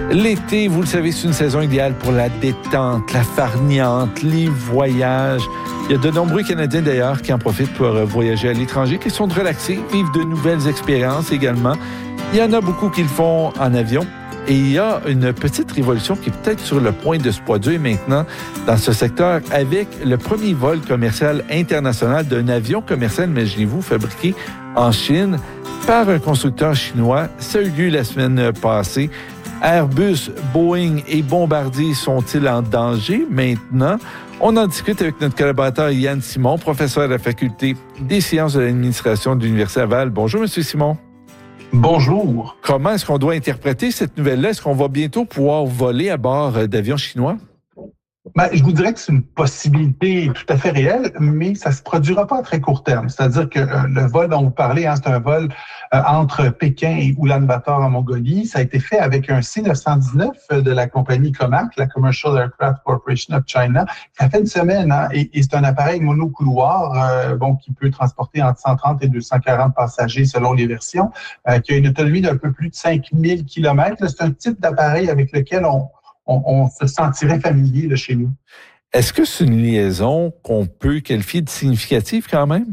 L'été, vous le savez, c'est une saison idéale pour la détente, la farniente, les voyages. Il y a de nombreux Canadiens d'ailleurs qui en profitent pour voyager à l'étranger, qui sont de relaxer, vivre de nouvelles expériences également. Il y en a beaucoup qui le font en avion. Et il y a une petite révolution qui est peut-être sur le point de se produire maintenant dans ce secteur avec le premier vol commercial international d'un avion commercial, imaginez-vous, fabriqué en Chine par un constructeur chinois. Ça a eu lieu la semaine passée. Airbus, Boeing et Bombardier sont-ils en danger maintenant? On en discute avec notre collaborateur Yann Simon, professeur à la Faculté des sciences de l'administration de l'Université Laval. Bonjour, M. Simon. Bonjour. Comment est-ce qu'on doit interpréter cette nouvelle-là? Est-ce qu'on va bientôt pouvoir voler à bord d'avions chinois? Je vous dirais que c'est une possibilité tout à fait réelle, mais ça ne se produira pas à très court terme. C'est-à-dire que le vol dont vous parlez, c'est un vol entre Pékin et Ulaanbaatar en Mongolie. Ça a été fait avec un C-919 de la compagnie COMAC, la Commercial Aircraft Corporation of China. Ça fait une semaine, et c'est un appareil monocouloir qui peut transporter entre 130 et 240 passagers selon les versions, qui a une autonomie d'un peu plus de 5000 km. C'est un type d'appareil avec lequel on se sentirait familier là, chez nous. Est-ce que c'est une liaison qu'on peut qualifier de significative quand même?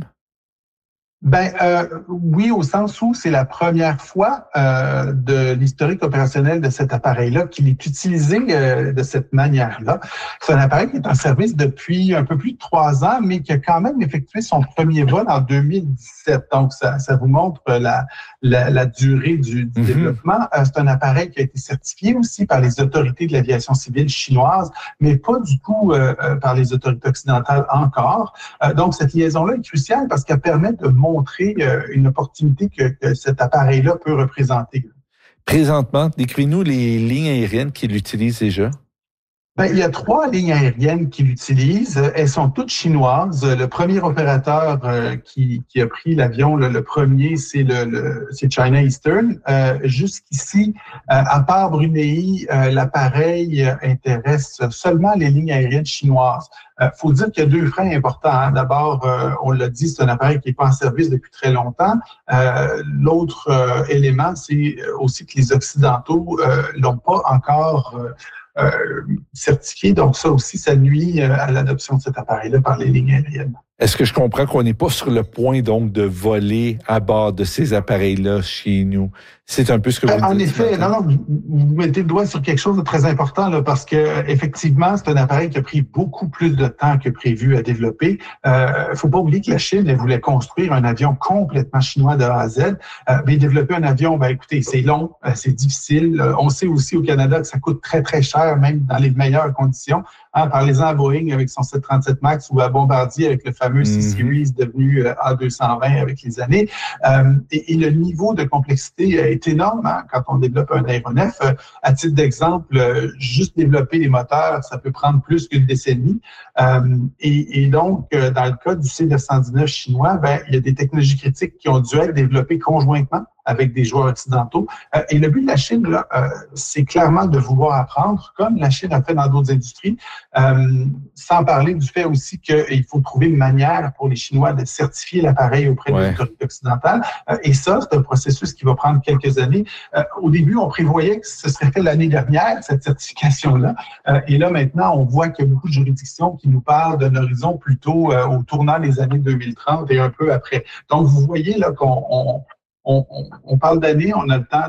Oui, au sens où c'est la première fois de l'historique opérationnel de cet appareil-là qu'il est utilisé de cette manière-là. C'est un appareil qui est en service depuis un peu plus de 3 ans, mais qui a quand même effectué son premier vol en 2017. Donc, ça vous montre la durée du développement. C'est un appareil qui a été certifié aussi par les autorités de l'aviation civile chinoise, mais pas du tout par les autorités occidentales encore. Donc, cette liaison-là est cruciale parce qu'elle permet de montrer une opportunité que cet appareil-là peut représenter. Présentement, décrivez-nous les lignes aériennes qui l'utilisent déjà. Il y a 3 lignes aériennes qui l'utilisent. Elles sont toutes chinoises. Le premier opérateur qui a pris l'avion, le premier, c'est China Eastern. Jusqu'ici, à part Brunei, l'appareil intéresse seulement les lignes aériennes chinoises. Faut dire qu'il y a 2 freins importants. D'abord, on l'a dit, c'est un appareil qui n'est pas en service depuis très longtemps. L'autre élément, c'est aussi que les Occidentaux l'ont pas encore certifié. Donc, ça aussi, ça nuit à l'adoption de cet appareil-là par les lignes aériennes. Est-ce que je comprends qu'on n'est pas sur le point, donc, de voler à bord de ces appareils-là chez nous? C'est un peu ce que vous dites. En effet, vous mettez le doigt sur quelque chose de très important, là, parce que effectivement, c'est un appareil qui a pris beaucoup plus de temps que prévu à développer. Faut pas oublier que la Chine, elle voulait construire un avion complètement chinois de A à Z. Mais développer un avion, écoutez, c'est long, c'est difficile. On sait aussi au Canada que ça coûte très, très cher, même dans les meilleures conditions. Parlez-en à Boeing avec son 737 MAX ou à Bombardier avec le fameux C-Series devenu A220 avec les années. Et le niveau de complexité est énorme quand on développe un aéronef. À titre d'exemple, juste développer les moteurs, ça peut prendre plus qu'une décennie. Et donc, dans le cas du C-919 chinois, il y a des technologies critiques qui ont dû être développées conjointement avec des joueurs occidentaux. Et le but de la Chine, là, c'est clairement de vouloir apprendre, comme la Chine a fait dans d'autres industries, sans parler du fait aussi qu'il faut trouver une manière pour les Chinois de certifier l'appareil auprès de l'autorité occidentale. Et ça, c'est un processus qui va prendre quelques années. Au début, on prévoyait que ce serait fait l'année dernière, cette certification-là. Et là, maintenant, on voit qu'il y a beaucoup de juridictions qui nous parlent d'un horizon plutôt au tournant des années 2030 et un peu après. Donc, vous voyez là on parle d'années, on a le temps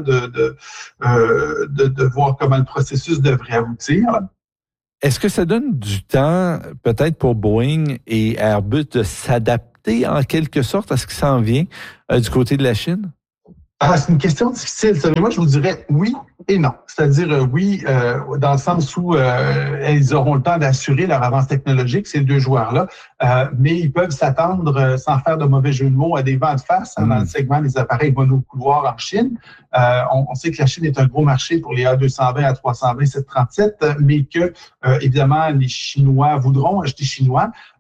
de voir comment le processus devrait aboutir. Est-ce que ça donne du temps, peut-être pour Boeing et Airbus, de s'adapter en quelque sorte à ce qui s'en vient du côté de la Chine? C'est une question difficile. Mais moi, je vous dirais oui et non. C'est-à-dire oui, dans le sens où ils auront le temps d'assurer leur avance technologique, ces 2 joueurs-là, mais ils peuvent s'attendre, sans faire de mauvais jeu de mots, à des vents de face dans le segment des appareils monocouloirs en Chine. On sait que la Chine est un gros marché pour les A220, A320, 737, mais que, évidemment, les Chinois voudront acheter chinois.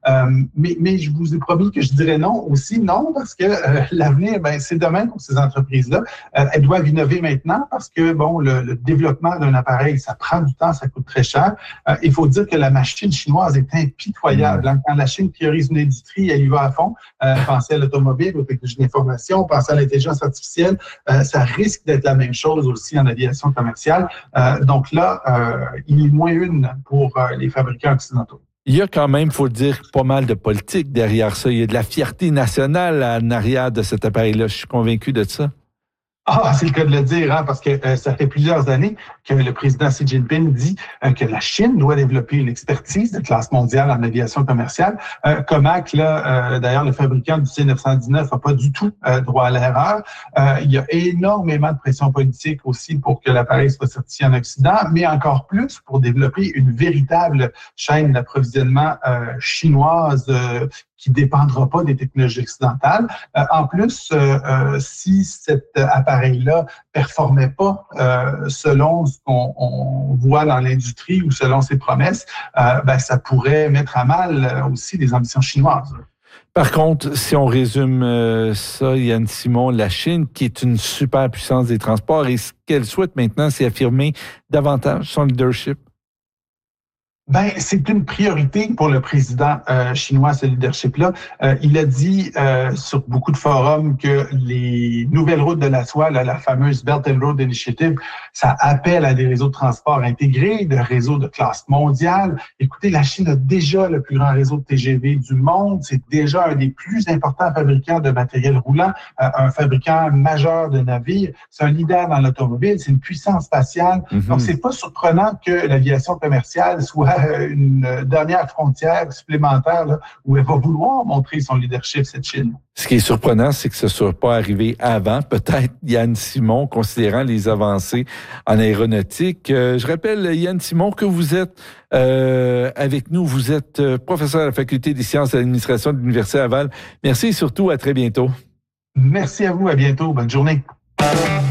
Mais je vous ai promis que je dirais non aussi, non, parce que l'avenir, c'est demain pour ces entreprises-là. Elles doivent innover maintenant parce que, le développement d'un appareil, ça prend du temps, ça coûte très cher. Il faut dire que la machine chinoise est impitoyable. Quand la Chine priorise une industrie, elle y va à fond. Pensez à l'automobile, aux technologies d'information, pensez à l'intelligence artificielle. Ça risque d'être la même chose aussi en aviation commerciale. Donc là, il est moins une pour les fabricants occidentaux. Il y a quand même, faut le dire, pas mal de politique derrière ça. Il y a de la fierté nationale en arrière de cet appareil-là. Je suis convaincu de ça. C'est le cas de le dire, parce que ça fait plusieurs années que le président Xi Jinping dit que la Chine doit développer une expertise de classe mondiale en aviation commerciale. Comac, d'ailleurs, le fabricant du C919 n'a pas du tout droit à l'erreur. Il y a énormément de pression politique aussi pour que l'appareil soit certifié en Occident, mais encore plus pour développer une véritable chaîne d'approvisionnement chinoise qui dépendra pas des technologies occidentales. En plus, si cet appareil-là performait pas selon ce qu'on voit dans l'industrie ou selon ses promesses, ça pourrait mettre à mal aussi les ambitions chinoises. Par contre, si on résume ça, Yann Simon, la Chine, qui est une super puissance des transports, et ce qu'elle souhaite maintenant, c'est affirmer davantage son leadership. C'est une priorité pour le président chinois, ce leadership-là. Il a dit sur beaucoup de forums que les nouvelles routes de la soie, la fameuse Belt and Road Initiative, ça appelle à des réseaux de transport intégrés, des réseaux de classe mondiale. Écoutez, la Chine a déjà le plus grand réseau de TGV du monde. C'est déjà un des plus importants fabricants de matériel roulant, un fabricant majeur de navires. C'est un leader dans l'automobile, c'est une puissance spatiale. Donc, c'est pas surprenant que l'aviation commerciale soit une dernière frontière supplémentaire où elle va vouloir montrer son leadership, cette Chine. Ce qui est surprenant, c'est que ce ne soit pas arrivé avant, peut-être, Yann Simon, considérant les avancées en aéronautique. Je rappelle, Yann Simon, que vous êtes avec nous. Vous êtes professeur à la Faculté des sciences et de l'administration de l'Université Laval. Merci et surtout, à très bientôt. Merci à vous, à bientôt. Bonne journée.